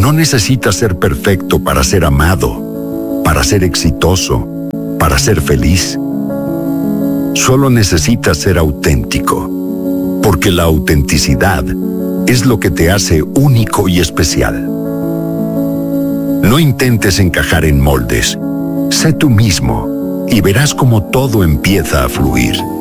No necesitas ser perfecto para ser amado, para ser exitoso, para ser feliz. Solo necesitas ser auténtico, porque la autenticidad es lo que te hace único y especial. No intentes encajar en moldes. Sé tú mismo y verás cómo todo empieza a fluir.